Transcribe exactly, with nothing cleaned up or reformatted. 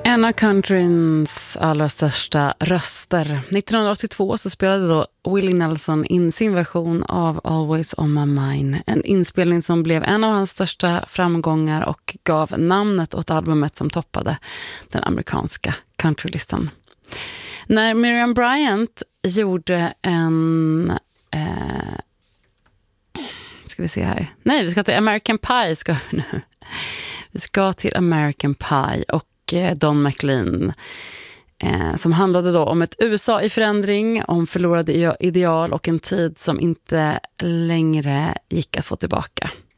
En av countryns allra största röster. nittonhundraåttiotvå så spelade då Willie Nelson in sin version av Always on my mind. En inspelning som blev en av hans största framgångar och gav namnet åt albumet som toppade den amerikanska countrylistan. När Miriam Bryant gjorde en... Eh, ska vi se här. Nej, vi ska till American Pie. Ska vi nu. Vi ska till American Pie och Don McLean eh, som handlade då om ett U S A i förändring, om förlorade ideal och en tid som inte längre gick att få tillbaka.